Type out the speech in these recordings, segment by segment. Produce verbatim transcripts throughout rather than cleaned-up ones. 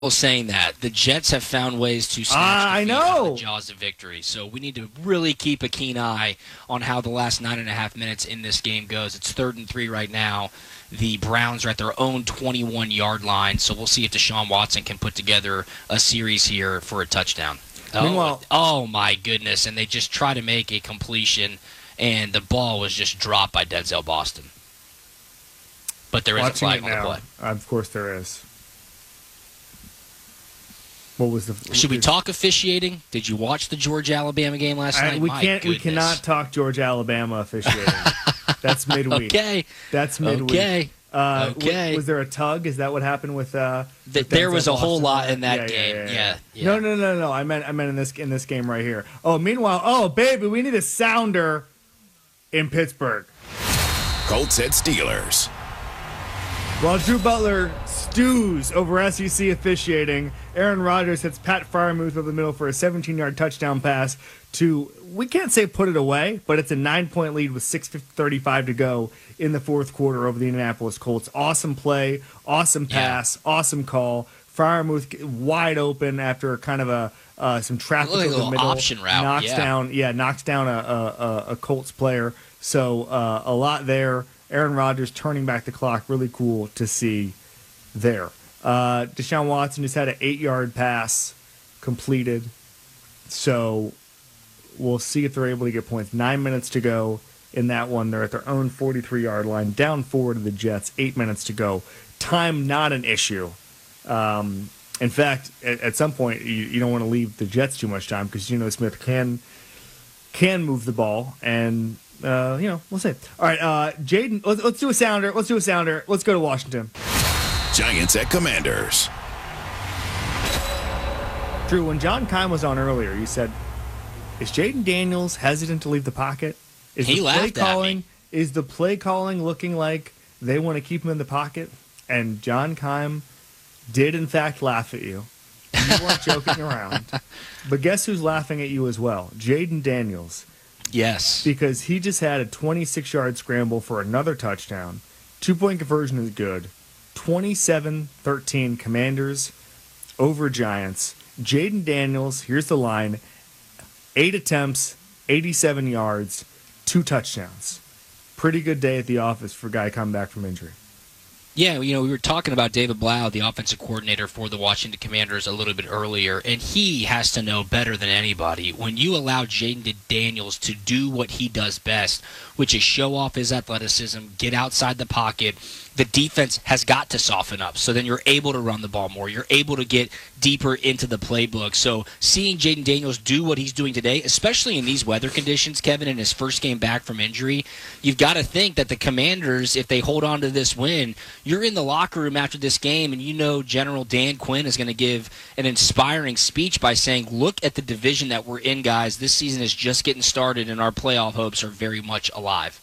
saying that the Jets have found ways to snatch Ah, I defeat out of know. the jaws of victory. So we need to really keep a keen eye on how the last nine and a half minutes in this game goes. It's third and three right now. The Browns are at their own twenty-one yard line, so we'll see if Deshaun Watson can put together a series here for a touchdown. Oh, Meanwhile- oh my goodness! And they just try to make a completion, and the ball was just dropped by Denzel Boston. But there is a Watching flag it on the now. play. Of course there is. What was the? Should we talk officiating? Did you watch the Georgia-Alabama game last I, night? we My can't. We goodness. cannot talk Georgia Alabama officiating. That's midweek. Okay. That's midweek. Okay. Uh, Okay. w- was there a tug? Is that what happened with? Uh, Th- with there Denzel was a whole Boston? lot in that Yeah, game. Yeah, yeah, Yeah, yeah. No, no, no, no. I meant, I meant in this in this game right here. Oh, meanwhile, oh baby, we need a sounder in Pittsburgh. Colts at Steelers. While Drew Butler stews over S E C officiating, Aaron Rodgers hits Pat Freiermuth over the middle for a seventeen yard touchdown pass to, we can't say put it away, but it's a nine point lead with six thirty-five to go in the fourth quarter over the Indianapolis Colts. Awesome play, awesome pass, yeah. awesome call. Freiermuth wide open after kind of a uh, some traffic like over a the little middle. option route, knocks yeah. down, yeah, knocks down a, a, a Colts player. So uh, a lot there. Aaron Rodgers turning back the clock, really cool to see there. Uh, Deshaun Watson just had an eight-yard pass completed, so we'll see if they're able to get points. Nine minutes to go in that one. They're at their own forty-three yard line, down four to the Jets. Eight minutes to go. Time not an issue. Um, in fact, at, at some point, you, you don't want to leave the Jets too much time because Geno Smith can can move the ball and. Uh, you know, we'll see. All right, uh, Jaden, let's, let's do a sounder. Let's do a sounder. Let's go to Washington. Giants at Commanders. Drew, when John Keim was on earlier, you said, is Jaden Daniels hesitant to leave the pocket? Is He the play laughed at calling, me. Is the play calling looking like they want to keep him in the pocket? And John Keim did, in fact, laugh at you. You weren't joking around. But guess who's laughing at you as well? Jaden Daniels. Yes. Because he just had a twenty-six yard scramble for another touchdown. Two-point conversion is good. twenty-seven thirteen Commanders over Giants. Jaden Daniels, here's the line. Eight attempts, eighty-seven yards, two touchdowns. Pretty good day at the office for a guy coming back from injury. Yeah, you know, we were talking about David Blau, the offensive coordinator for the Washington Commanders, a little bit earlier, and he has to know better than anybody. When you allow Jaden Daniels to do what he does best, which is show off his athleticism, get outside the pocket, the defense has got to soften up. So then you're able to run the ball more. You're able to get deeper into the playbook. So seeing Jaden Daniels do what he's doing today, especially in these weather conditions, Kevin, in his first game back from injury, you've got to think that the Commanders, if they hold on to this win, you're in the locker room after this game, and you know General Dan Quinn is going to give an inspiring speech by saying, look at the division that we're in, guys. This season is just getting started, and our playoff hopes are very much alive.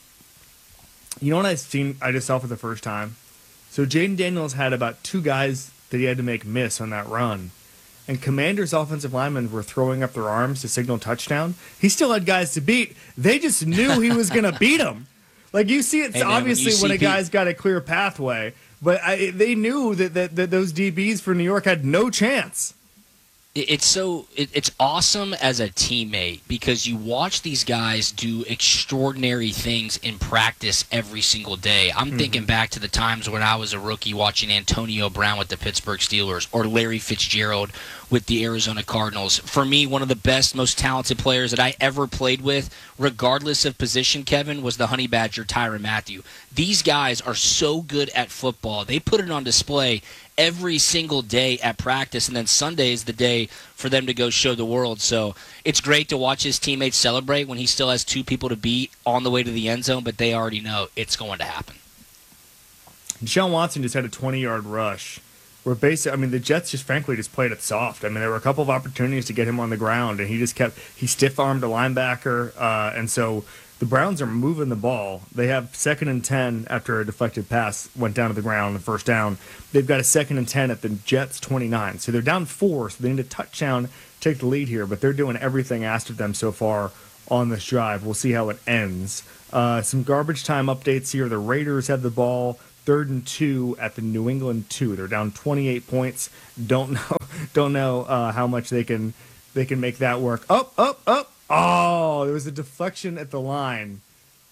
You know what I've seen? I just saw for the first time. So Jaden Daniels had about two guys that he had to make miss on that run. And Commanders' offensive linemen were throwing up their arms to signal touchdown. He still had guys to beat. They just knew he was going to beat them. Like, you see it Hey, man, when obviously you when, see a guy's got a clear pathway. But I, they knew that, that, that those D Bs for New York had no chance. It's so it, it's awesome as a teammate because you watch these guys do extraordinary things in practice every single day. I'm mm-hmm. thinking back to the times when I was a rookie watching Antonio Brown with the Pittsburgh Steelers or Larry Fitzgerald with the Arizona Cardinals. For me, one of the best, most talented players that I ever played with, regardless of position, Kevin, was the Honey Badger Tyrann Mathieu. These guys are so good at football. They put it on display every single day at practice, and then Sunday is the day for them to go show the world. So it's great to watch his teammates celebrate when he still has two people to beat on the way to the end zone, but they already know it's going to happen. Deshaun Watson just had a twenty yard rush where basically, I mean, the Jets just frankly just played it soft. I mean, there were a couple of opportunities to get him on the ground, and he just kept, he stiff-armed a linebacker, uh, and so the Browns are moving the ball. They have second and ten after a deflected pass went down to the ground, the first down. They've got a second and ten at the Jets' twenty-nine. So they're down four, so they need a touchdown, take the lead here, but they're doing everything asked of them so far on this drive. We'll see how it ends. Uh, some garbage time updates here. The Raiders have the ball. third and two at the New England two. They're down twenty-eight points. Don't know, don't know uh, how much they can they can make that work. Up, up, up. Oh, there was a deflection at the line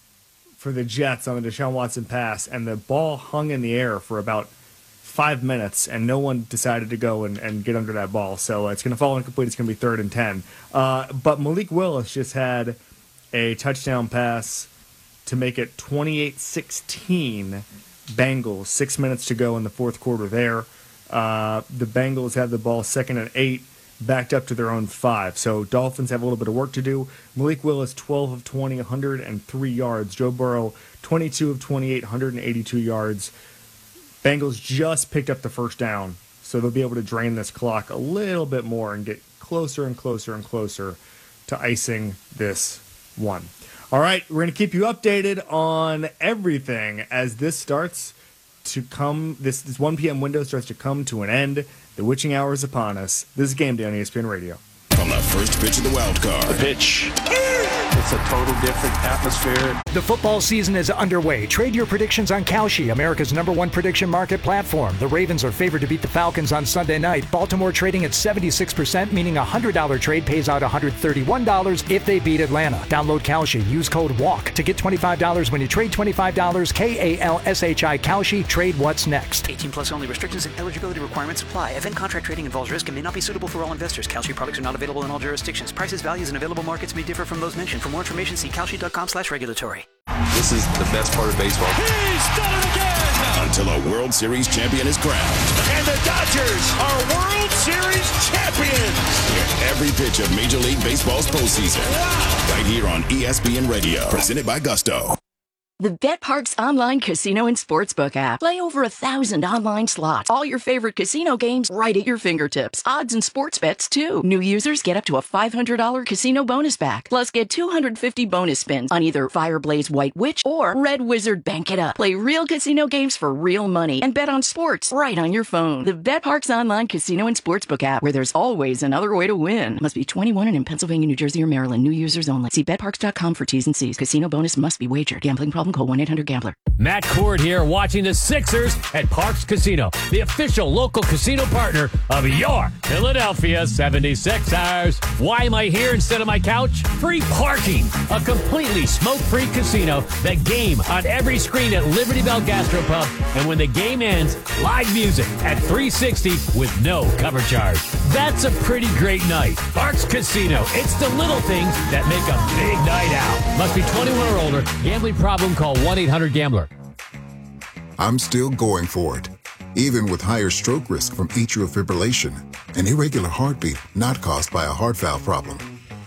for the Jets on the Deshaun Watson pass, and the ball hung in the air for about five minutes, and no one decided to go and, and get under that ball. So it's going to fall incomplete. It's going to be third and ten. Uh, but Malik Willis just had a touchdown pass to make it twenty-eight sixteen Bengals. Six minutes to go in the fourth quarter there. Uh, the Bengals have the ball second and eight, backed up to their own five. So Dolphins have a little bit of work to do. Malik Willis, twelve of twenty, one hundred three yards. Joe Burrow, twenty-two of twenty-eight, one hundred eighty-two yards. Bengals just picked up the first down, so they'll be able to drain this clock a little bit more and get closer and closer and closer to icing this one. All right, we're going to keep you updated on everything as this starts to come, this, this one p.m. window starts to come to an end. The witching hour is upon us. This is Game Day on E S P N Radio. From the first pitch of the wild card. The pitch. It's a total different atmosphere. The football season is underway. Trade your predictions on Kalshi, America's number one prediction market platform. The Ravens are favored to beat the Falcons on Sunday night. Baltimore trading at seventy-six percent, meaning a one hundred dollars trade pays out one hundred thirty-one dollars if they beat Atlanta. Download Kalshi. Use code WALK to get twenty-five dollars when you trade twenty-five dollars. K A L S H I Kalshi. Trade what's next. eighteen plus only. Restrictions and eligibility requirements apply. Event contract trading involves risk and may not be suitable for all investors. Kalshi products are not available in all jurisdictions. Prices, values, and available markets may differ from those mentioned. For more information, see Kalshi.com slash regulatory. This is the best part of baseball. He's done it again! Until a World Series champion is crowned. And the Dodgers are World Series champions! Hear every pitch of Major League Baseball's postseason. Wow! Right here on E S P N Radio. Presented by Gusto. The BetParx online casino and sportsbook app. Play over a thousand online slots. All your favorite casino games right at your fingertips. Odds and sports bets, too. New users get up to a five hundred dollars casino bonus back. Plus, get two hundred fifty bonus spins on either Fireblaze White Witch or Red Wizard Bank It Up. Play real casino games for real money and bet on sports right on your phone. The BetParx online casino and sportsbook app, where there's always another way to win. Must be twenty-one and in Pennsylvania, New Jersey, or Maryland. New users only. See bet parx dot com for T's and C's. Casino bonus must be wagered. Gambling problem? Call one eight hundred gambler. Matt Cord here, watching the Sixers at Parx Casino, the official local casino partner of your Philadelphia seventy-sixers. Why am I here instead of my couch? Free parking. A completely smoke-free casino. The game on every screen at Liberty Bell Gastropub. And when the game ends, live music at three sixty with no cover charge. That's a pretty great night. Parx Casino. It's the little things that make a big night out. Must be twenty-one or older. Gambling problem? Call one eight hundred gambler. I'm still going for it, even with higher stroke risk from atrial fibrillation, an irregular heartbeat not caused by a heart valve problem.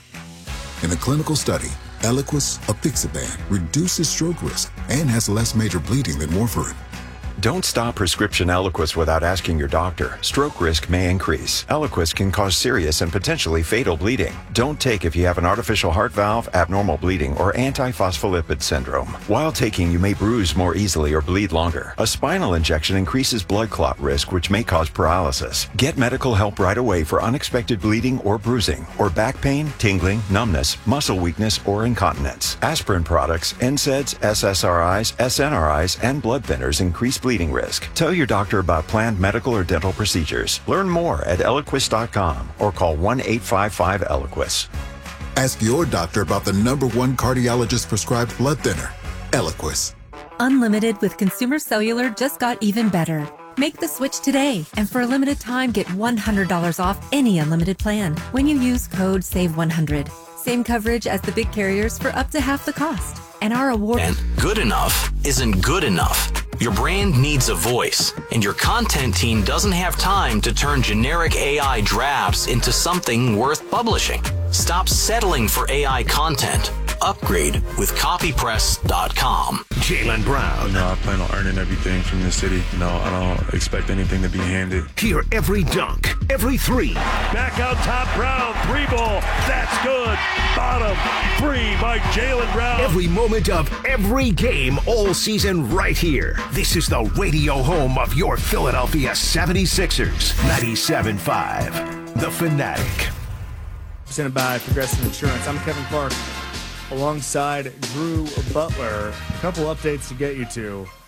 In a clinical study, Eliquis apixaban reduces stroke risk and has less major bleeding than warfarin. Don't stop prescription Eliquis without asking your doctor. Stroke risk may increase. Eliquis can cause serious and potentially fatal bleeding. Don't take if you have an artificial heart valve, abnormal bleeding, or antiphospholipid syndrome. While taking, you may bruise more easily or bleed longer. A spinal injection increases blood clot risk, which may cause paralysis. Get medical help right away for unexpected bleeding or bruising, or back pain, tingling, numbness, muscle weakness, or incontinence. Aspirin products, N SAIDs, S S R Is, S N R Is, and blood thinners increase bleeding risk. Tell your doctor about planned medical or dental procedures. Learn more at Eliquis dot com or call one eight five five Eliquis. Ask your doctor about the number one cardiologist prescribed blood thinner, Eliquis. Unlimited with Consumer Cellular just got even better. Make the switch today, and for a limited time, get one hundred dollars off any unlimited plan when you use code save one hundred. Same coverage as the big carriers for up to half the cost. And our award... And good enough isn't good enough. Your brand needs a voice, and your content team doesn't have time to turn generic A I drafts into something worth publishing. Stop settling for A I content. Upgrade with copy press dot com. Jaylen Brown. You know, I plan on earning everything from the city. No, I don't expect anything to be handed. Hear every dunk, every three. Back out top, Brown, three ball. That's good. Bottom, three by Jaylen Brown. Every moment of every game all season right here. This is the radio home of your Philadelphia seventy-sixers. ninety-seven point five, The Fanatic. Presented by Progressive Insurance. I'm Kevin Clark, alongside Drew Butler. A couple updates to get you to.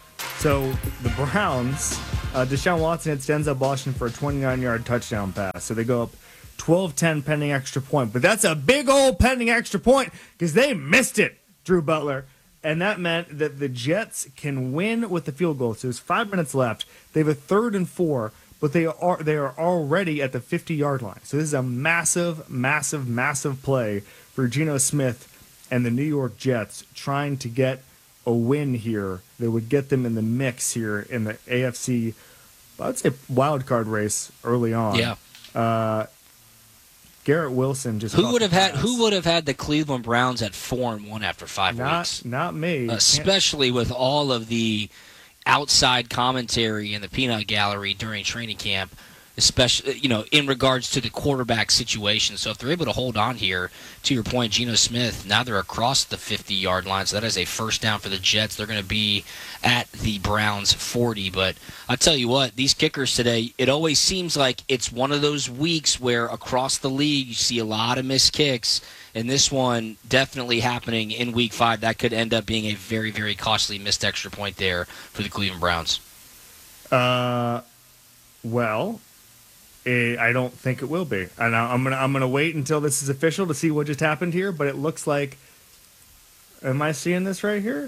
So the Browns, uh, Deshaun Watson hits Denzel Washington for a twenty-nine-yard touchdown pass. So they go up twelve ten pending extra point. But that's a big old pending extra point because they missed it, Drew Butler. And that meant that the Jets can win with the field goal. So there's five minutes left. They have a third and four, but they are they are already at the fifty-yard line. So this is a massive, massive, massive play for Geno Smith and the New York Jets trying to get a win here that would get them in the mix here in the A F C, I would say, wild card race early on. Yeah. Uh, Garrett Wilson just who would have had who would have had the Cleveland Browns at four and one after five not, weeks? Not me. Especially with all of the outside commentary in the peanut gallery during training camp, especially, you know, in regards to the quarterback situation. So if they're able to hold on here, to your point, Geno Smith, now they're across the fifty-yard line, so that is a first down for the Jets. They're going to be at the Browns' forty. But I'll tell you what, these kickers today, it always seems like it's one of those weeks where across the league you see a lot of missed kicks, and this one definitely happening in week five. That could end up being a very, very costly missed extra point there for the Cleveland Browns. Uh, well... I don't think it will be, and I'm gonna I'm gonna wait until this is official to see what just happened here. But it looks like, am I seeing this right here?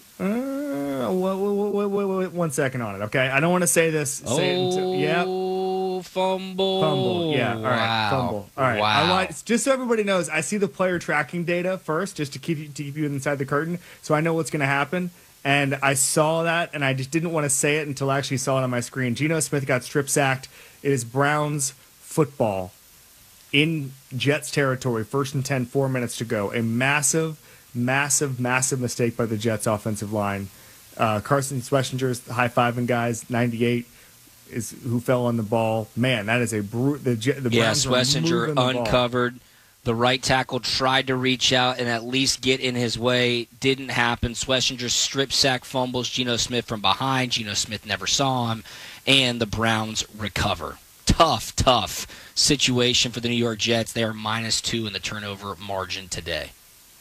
Uh, wait, wait, wait, wait, wait, one second on it, okay? I don't want to say this. Say oh, it until, yeah. fumble, fumble, yeah. All right, wow. fumble. All right, wow. I want, just so everybody knows, I see the player tracking data first, just to keep you to keep you inside the curtain, so I know what's going to happen. And I saw that, and I just didn't want to say it until I actually saw it on my screen. Geno Smith got strip sacked. It is Browns football in Jets territory. First and ten, four minutes to go. A massive, massive, massive mistake by the Jets offensive line. Uh, Carson Schwarzenegger's high-fiving guys, ninety-eight, is who fell on the ball. Man, that is a brute. The, the yeah, Browns Schwarzenegger uncovered. Ball. The right tackle tried to reach out and at least get in his way. Didn't happen. Schwarzenegger strip sack fumbles Geno Smith from behind. Geno Smith never saw him. And the Browns recover. Tough, tough situation for the New York Jets. They are minus two in the turnover margin today.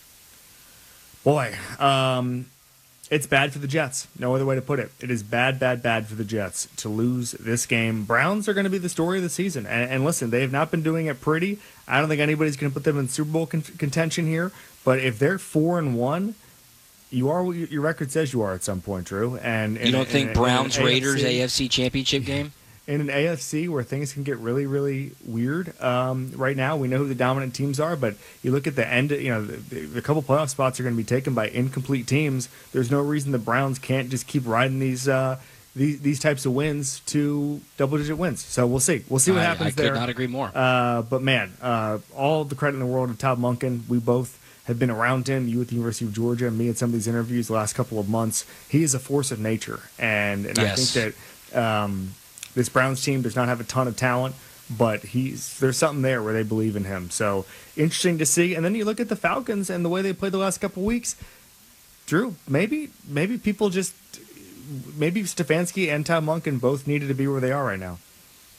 Boy, um, it's bad for the Jets. No other way to put it. It is bad, bad, bad for the Jets to lose this game. Browns are going to be the story of the season. And, and listen, they have not been doing it pretty. I don't think anybody's going to put them in Super Bowl con- contention here. But if they're four and one, you are what your record says you are at some point, Drew. And you don't in, think in, Browns in Raiders A F C Championship game? In an A F C where things can get really, really weird um, right now, we know who the dominant teams are, but you look at the end, you know, the, the couple playoff spots are going to be taken by incomplete teams. There's no reason the Browns can't just keep riding these uh, these these types of wins to double-digit wins. So we'll see. We'll see what I, happens I there. I could not agree more. Uh, but, man, uh, all the credit in the world to Todd Monken. We both have been around him, you at the University of Georgia, and me at some of these interviews the last couple of months. He is a force of nature, and, and yes. I think that um, this Browns team does not have a ton of talent, but he's there's something there where they believe in him. So interesting to see. And then you look at the Falcons and the way they played the last couple of weeks. Drew, maybe maybe people just maybe Stefanski and Todd Monken both needed to be where they are right now.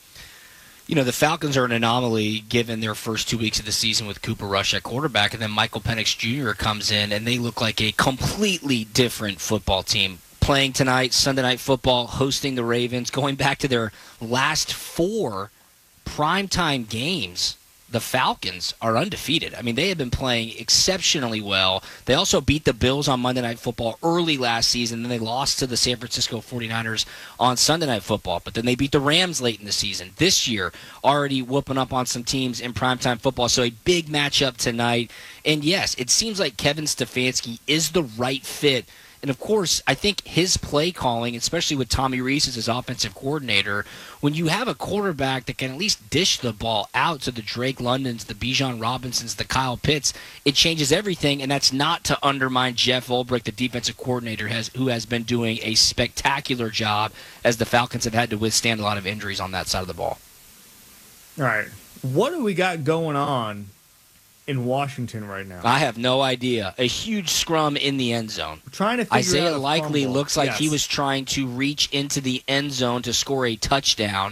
You know, the Falcons are an anomaly given their first two weeks of the season with Cooper Rush at quarterback, and then Michael Penix Junior comes in, and they look like a completely different football team. Playing tonight, Sunday Night Football, hosting the Ravens, going back to their last four primetime games. The Falcons are undefeated. I mean, they have been playing exceptionally well. They also beat the Bills on Monday Night Football early last season. Then they lost to the San Francisco forty-niners on Sunday Night Football. But then they beat the Rams late in the season. This year, already whooping up on some teams in primetime football. So a big matchup tonight. And yes, it seems like Kevin Stefanski is the right fit. And, of course, I think his play calling, especially with Tommy Rees as his offensive coordinator, when you have a quarterback that can at least dish the ball out to the Drake Londons, the Bijan Robinsons, the Kyle Pitts, it changes everything. And that's not to undermine Jeff Ulbrich, the defensive coordinator, has who has been doing a spectacular job as the Falcons have had to withstand a lot of injuries on that side of the ball. All right. What do we got going on in Washington right now? I have no idea. A huge scrum in the end zone. We're trying to figure Isaiah out Likely fumble. looks like yes. he was trying to reach into the end zone to score a touchdown.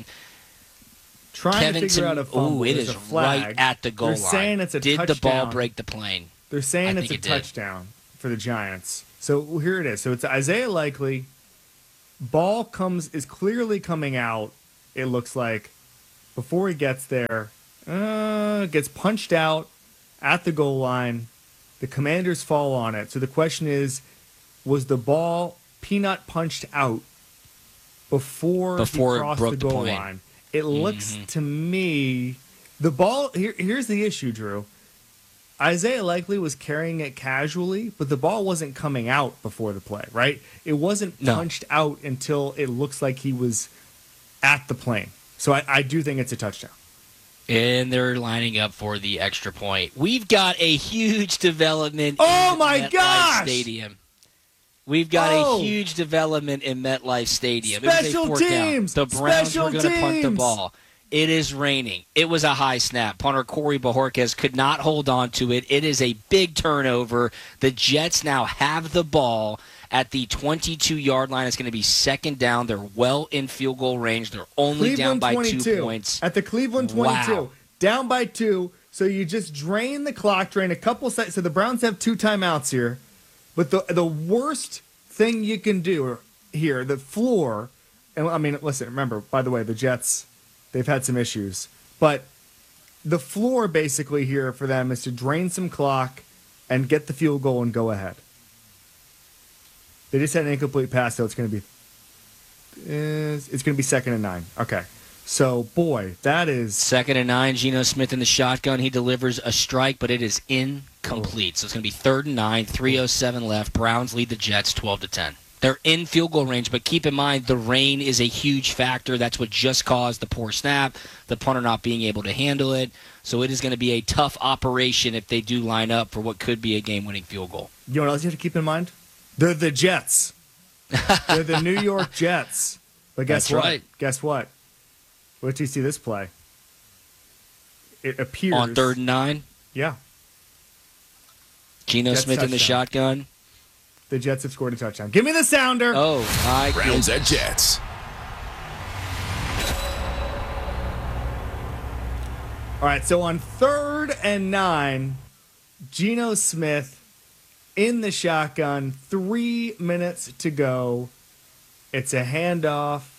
Trying Kevin to figure out a fumble. Ooh, it There's is a flag. right at the goal They're line. saying it's a Did touchdown. the ball break the plane? They're saying I it's a it touchdown for the Giants. So here it is. So it's Isaiah Likely Ball comes is clearly coming out, it looks like, before he gets there. Uh, gets punched out at the goal line. The Commanders fall on it. So the question is, was the ball peanut punched out before, before he crossed it broke the the goal point. line? It looks Mm-hmm. to me, the ball, here, here's the issue, Drew. Isaiah Likely was carrying it casually, but the ball wasn't coming out before the play, right? It wasn't No. punched out until it looks like he was at the plane. So I, I do think it's a touchdown. And they're lining up for the extra point. We've got a huge development Oh, in my MetLife gosh! Stadium. We've got Oh. a huge development in MetLife Stadium. It was a Special fourth down. teams! The Browns Special were going to punt the teams! ball. It is raining. It was a high snap. Punter Corey Bajorquez could not hold on to it. It is a big turnover. The Jets now have the ball at the twenty-two-yard line. It's going to be second down. They're well in field goal range. They're only down Cleveland by twenty-two. two points. At the Cleveland twenty-two. Wow. Down by two. So you just drain the clock, drain a couple seconds. So the Browns have two timeouts here. But the the worst thing you can do here, the floor, and I mean, listen, remember, by the way, the Jets, they've had some issues. But the floor basically here for them is to drain some clock and get the field goal and go ahead. They just had an incomplete pass, so it's going to be is it's going to be second and nine. Okay. So, boy, that is... Second and nine, Geno Smith in the shotgun. He delivers a strike, but it is incomplete. So it's going to be third and nine, three oh seven left. Browns lead the Jets twelve to ten. They're in field goal range, but keep in mind the rain is a huge factor. That's what just caused the poor snap, the punter not being able to handle it. So it is going to be a tough operation if they do line up for what could be a game-winning field goal. You know what else you have to keep in mind? They're the Jets. They're the New York Jets. But guess That's what? right. Guess what? Wait till you see this play. It appears... On third and nine, Yeah. Geno Jets Smith in the touchdown. shotgun. The Jets have scored a touchdown. Give me the sounder. Oh, my Browns at goodness. Jets. All right, so on third and nine, Geno Smith in the shotgun, three minutes to go. It's a handoff.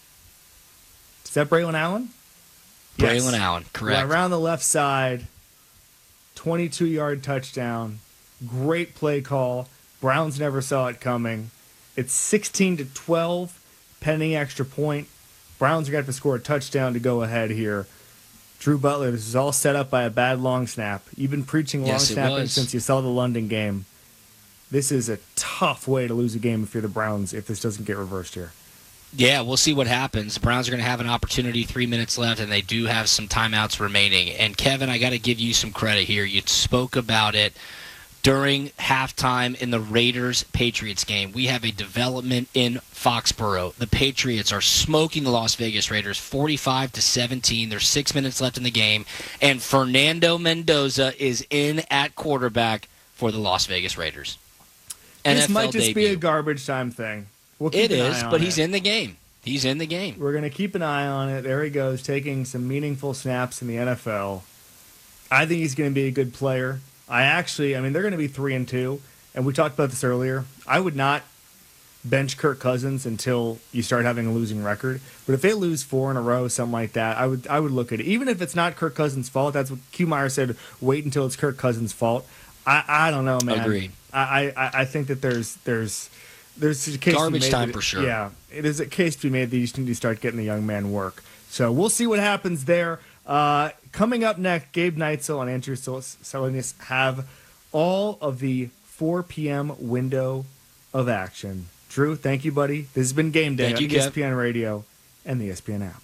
Is that Braylon Allen? Braylon Allen, correct. Around the left side, twenty-two-yard touchdown. Great play call. Browns never saw it coming. It's sixteen to twelve, pending extra point. Browns are going to have to score a touchdown to go ahead here. Drew Butler, this is all set up by a bad long snap. You've been preaching long Yes, it snapping was. since you saw the London game. This is a tough way to lose a game if you're the Browns, if this doesn't get reversed here. Yeah, we'll see what happens. The Browns are going to have an opportunity, three minutes left, and they do have some timeouts remaining. And, Kevin, I got to give you some credit here. You spoke about it during halftime in the Raiders-Patriots game. We have a development in Foxborough. The Patriots are smoking the Las Vegas Raiders forty-five to seventeen. There's six minutes left in the game, and Fernando Mendoza is in at quarterback for the Las Vegas Raiders. This N F L might just debut. be a garbage time thing. We'll keep It an is, eye on but it. he's in the game. He's in the game. We're going to keep an eye on it. There he goes, taking some meaningful snaps in the N F L. I think he's going to be a good player. I actually, I mean, they're going to be three and two, and we talked about this earlier. I would not bench Kirk Cousins until you start having a losing record. But if they lose four in a row, something like that, I would, I would look at it. Even if it's not Kirk Cousins' fault, that's what Q Meyer said. Wait until it's Kirk Cousins' fault. I, I don't know, man. Agreed. I, I, I think that there's, there's. There's a case Garbage to be made time that- for sure. Yeah, it is a case to be made that you just need to start getting the young man work. So we'll see what happens there. Uh, coming up next, Gabe Neitzel and Andrew Salinas have all of the four p.m. window of action. Drew, thank you, buddy. This has been Game Day Thank on you, E S Kev. P N Radio and the E S P N app.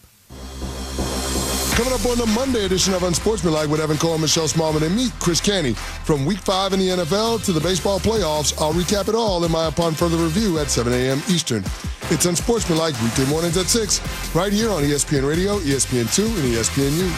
Coming up on the Monday edition of Unsportsmanlike with Evan Cole and Michelle Smallman and me, Chris Canty. From week five in the N F L to the baseball playoffs, I'll recap it all in my Upon Further Review at seven a.m. Eastern. It's Unsportsmanlike weekday mornings at six, right here on E S P N Radio, E S P N two, and E S P N U.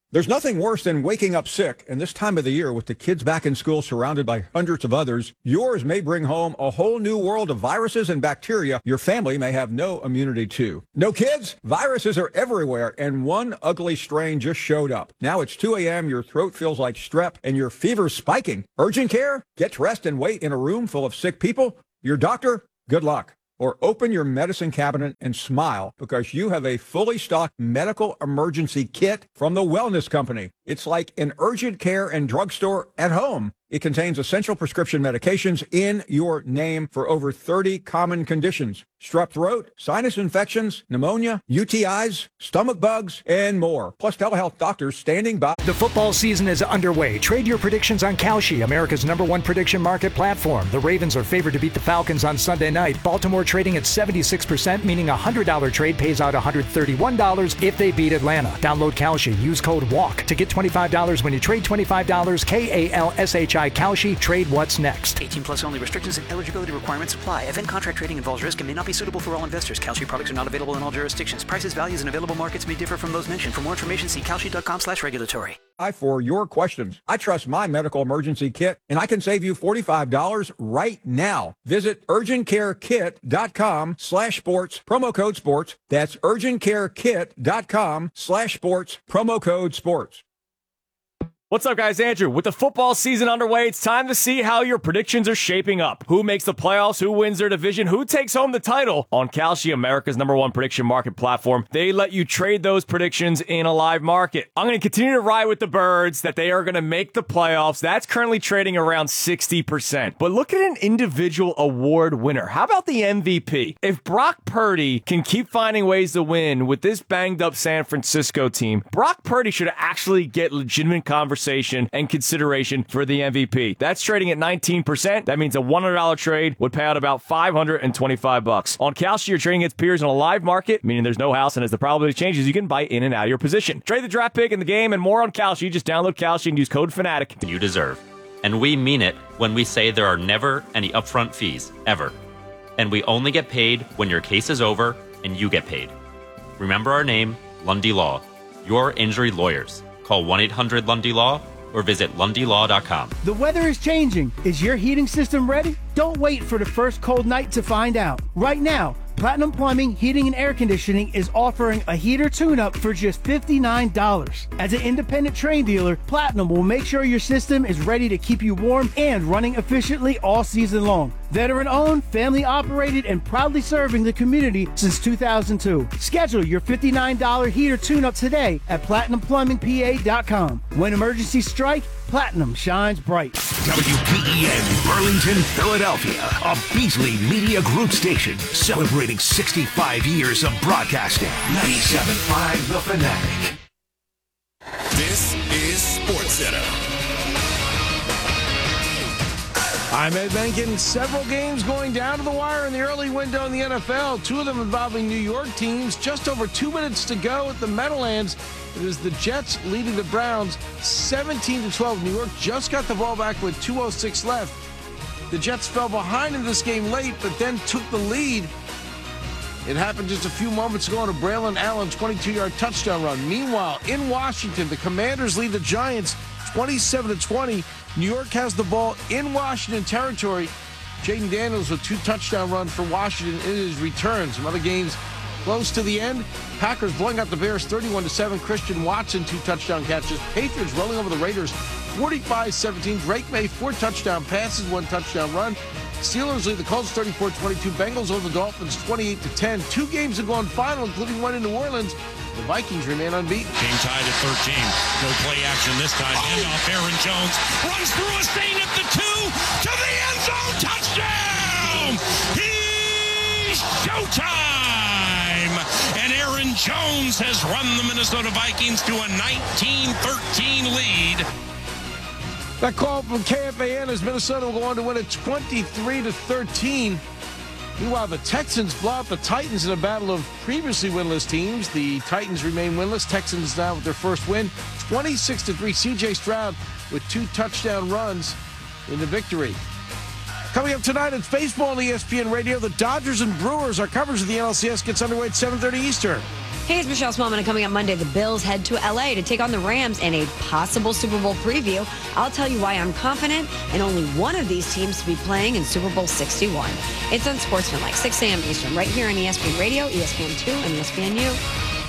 There's nothing worse than waking up sick, and this time of the year with the kids back in school surrounded by hundreds of others, yours may bring home a whole new world of viruses and bacteria your family may have no immunity to. No kids? Viruses are everywhere, and one ugly strain just showed up. Now it's two a.m., your throat feels like strep, and your fever's spiking. Urgent care? Get dressed and wait in a room full of sick people? Your doctor? Good luck. Or open your medicine cabinet and smile because you have a fully stocked medical emergency kit from the Wellness Company. It's like an urgent care and drugstore at home. It contains essential prescription medications in your name for over thirty common conditions. Strep throat, sinus infections, pneumonia, U T Is, stomach bugs, and more. Plus telehealth doctors standing by. The football season is underway. Trade your predictions on Kalshi, America's number one prediction market platform. The Ravens are favored to beat the Falcons on Sunday night. Baltimore trading at seventy-six percent, meaning a one hundred dollars trade pays out one hundred thirty-one dollars if they beat Atlanta. Download Kalshi. Use code WALK to get twenty-five dollars when you trade twenty-five dollars. K A L S H I Kalshi. Trade what's next. eighteen plus only. Restrictions and eligibility requirements apply. Event contract trading involves risk and may not be suitable for all investors. Kalshi products are not available in all jurisdictions. Prices, values, and available markets may differ from those mentioned. For more information, see kalshi.com slash regulatory. For your questions. I trust my medical emergency kit, and I can save you forty-five dollars right now. Visit urgentcarekit.com slash sports, promo code sports. That's urgentcarekit.com slash sports, promo code sports. What's up, guys? Andrew. With the football season underway, it's time to see how your predictions are shaping up. Who makes the playoffs? Who wins their division? Who takes home the title? On Kalshi, America's number one prediction market platform, they let you trade those predictions in a live market. I'm going to continue to ride with the birds that they are going to make the playoffs. That's currently trading around sixty percent. But look at an individual award winner. How about the M V P? If Brock Purdy can keep finding ways to win with this banged up San Francisco team, Brock Purdy should actually get legitimate conversation and consideration for the M V P. That's trading at nineteen percent. That means a one hundred dollars trade would pay out about five hundred twenty-five bucks. On Kalshi, you're trading its peers in a live market, meaning there's no house, and as the probability changes, you can buy in and out of your position. Trade the draft pick in the game and more on Kalshi. Just download Kalshi and use code FANATIC. You deserve. And we mean it when we say there are never any upfront fees, ever. And we only get paid when your case is over and you get paid. Remember our name, Lundy Law. Your injury lawyers. Call one eight hundred Lundy Law or visit lundy law dot com. The weather is changing. Is your heating system ready? Don't wait for the first cold night to find out. Right now, Platinum Plumbing, Heating, and Air Conditioning is offering a heater tune-up for just fifty-nine dollars. As an independent Trane dealer, Platinum will make sure your system is ready to keep you warm and running efficiently all season long. Veteran-owned, family-operated, and proudly serving the community since two thousand two. Schedule your fifty-nine dollars heater tune-up today at platinum plumbing p a dot com. When emergencies strike, Platinum shines bright. W P E N Burlington, Philadelphia, a Beasley Media Group station celebrating sixty-five years of broadcasting. ninety-seven point five The Fanatic. This is SportsCenter. I'm Ed Menken. Several games going down to the wire in the early window in the N F L. Two of them involving New York teams. Just over two minutes to go at the Meadowlands. It is the Jets leading the Browns seventeen to twelve. New York just got the ball back with two oh six left. The Jets fell behind in this game late, but then took the lead. It happened just a few moments ago on a Braylon Allen twenty-two-yard touchdown run. Meanwhile, in Washington, the Commanders lead the Giants twenty-seven to twenty. New York has the ball in Washington territory. Jaden Daniels with two touchdown runs for Washington in his return. Some other games close to the end. Packers blowing out the Bears thirty-one to seven. Christian Watson, two touchdown catches. Patriots rolling over the Raiders forty-five seventeen. Drake May, four touchdown passes, one touchdown run. Steelers lead the Colts thirty-four twenty-two. Bengals over the Dolphins twenty-eight to ten. Two games have gone final, including one in New Orleans. The Vikings remain unbeaten. Game tied at thirteen. No play action this time. Handoff. Aaron Jones runs through a stain at the two to the end zone. Touchdown! He's showtime! And Aaron Jones has run the Minnesota Vikings to a nineteen thirteen lead. That call from K F A N as Minnesota will go on to win it twenty-three to thirteen. Meanwhile, the Texans blow out the Titans in a battle of previously winless teams. The Titans remain winless. Texans now with their first win, twenty-six to three. C J Stroud with two touchdown runs in the victory. Coming up tonight, it's baseball on E S P N Radio. The Dodgers and Brewers. Our coverage of the N L C S gets underway at seven thirty Eastern. Hey, it's Michelle Smallman, and coming up Monday, the Bills head to L A to take on the Rams in a possible Super Bowl preview. I'll tell you why I'm confident in only one of these teams to be playing in Super Bowl sixty-one. It's Unsportsmanlike, six a.m. Eastern, right here on E S P N Radio, E S P N two, and E S P N U.